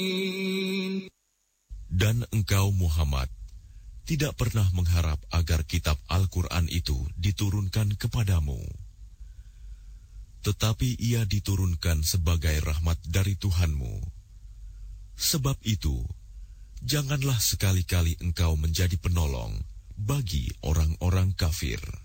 Dan engkau Muhammad tidak pernah mengharap agar kitab Al-Quran itu diturunkan kepadamu. Tetapi ia diturunkan sebagai rahmat dari Tuhanmu. Sebab itu, janganlah sekali-kali engkau menjadi penolong bagi orang-orang kafir.